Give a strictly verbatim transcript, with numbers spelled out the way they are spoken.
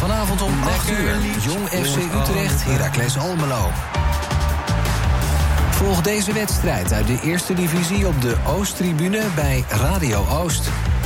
Vanavond om acht uur. Jong F C Utrecht, Heracles Almelo. Volg deze wedstrijd uit de eerste divisie op de Oosttribune bij Radio Oost.